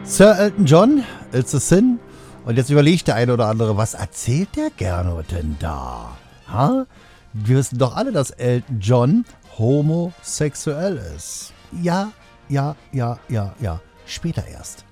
Sir Elton John, It's a Sin. Und jetzt überlegt der eine oder andere, was erzählt der Gernot denn da? Ha? Wir wissen doch alle, dass Elton John homosexuell ist. Ja. Später erst.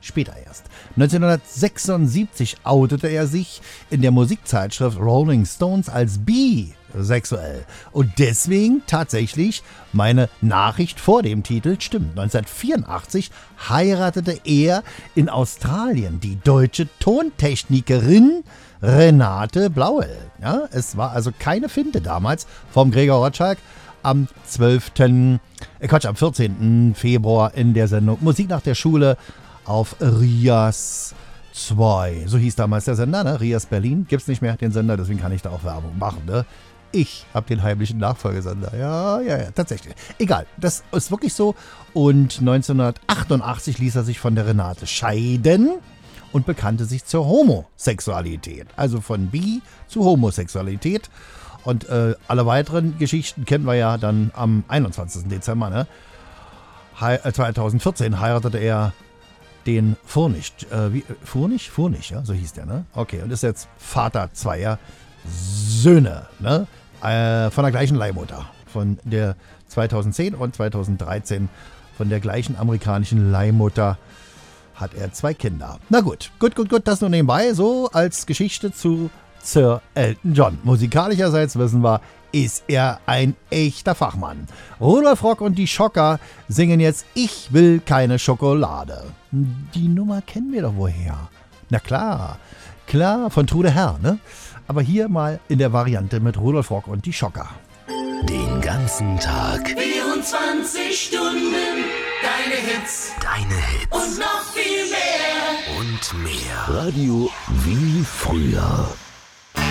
1976 outete er sich in der Musikzeitschrift Rolling Stones als bisexuell. Und deswegen tatsächlich meine Nachricht vor dem Titel stimmt. 1984 heiratete er in Australien die deutsche Tontechnikerin Renate Blauel. Ja, es war also keine Finte damals vom Gregor Rotschalk. Am 14. Februar in der Sendung Musik nach der Schule auf Rias 2. So hieß damals der Sender, ne? Rias Berlin. Gibt's nicht mehr, den Sender, deswegen kann ich da auch Werbung machen, ne? Ich habe den heimlichen Nachfolgesender. Ja, tatsächlich. Egal, das ist wirklich so. Und 1988 ließ er sich von der Renate scheiden und bekannte sich zur Homosexualität. Also von Bi zu Homosexualität. Und alle weiteren Geschichten kennen wir ja dann am 21. Dezember. Ne? 2014 heiratete er den Furnig. Furnig, ja, so hieß der, ne? Okay, und ist jetzt Vater zweier Söhne, ne? Von der gleichen Leihmutter. Von der 2010 und 2013 von der gleichen amerikanischen Leihmutter hat er 2 Kinder. Na gut, das nur nebenbei, so als Geschichte zu Sir Elton John. Musikalischerseits wissen wir, ist er ein echter Fachmann. Rudolf Rock und die Schocker singen jetzt Ich will keine Schokolade. Die Nummer kennen wir doch woher. Na klar, von Trude Herr, ne? Aber hier mal in der Variante mit Rudolf Rock und die Schocker. Den ganzen Tag 24 Stunden, deine Hits. Und noch viel mehr. Und mehr. Radio wie früher.